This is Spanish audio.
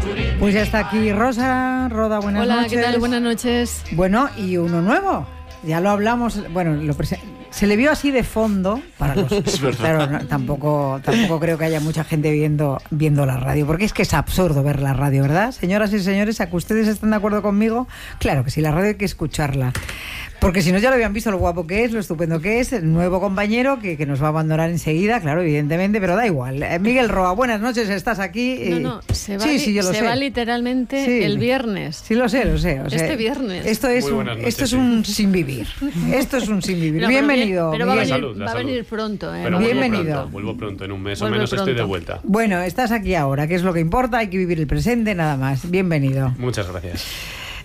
Pues ya está aquí Rosa Roda, buenas noches. Hola, ¿qué tal? Buenas noches. Bueno, y uno nuevo, ya lo hablamos, bueno, se le vio así de fondo, para los... Claro, no, tampoco creo que haya mucha gente viendo la radio, porque es que es absurdo ver la radio, ¿verdad? Señoras y señores, ¿a que ustedes están de acuerdo conmigo? Claro que sí, la radio hay que escucharla. Porque si no ya lo habían visto lo guapo que es, lo estupendo que es, el nuevo compañero que nos va a abandonar enseguida, claro, evidentemente, pero da igual. Miguel Roa, buenas noches, estás aquí. No, se va literalmente el viernes. Sí, lo sé. O sea, este viernes. Esto es un sin vivir. Esto es un sin vivir. No, bienvenido. Pero va a venir pronto. Pero bienvenido. Vuelvo pronto, en un mes o menos estoy de vuelta. Bueno, estás aquí ahora, que es lo que importa, hay que vivir el presente, nada más. Bienvenido. Muchas gracias.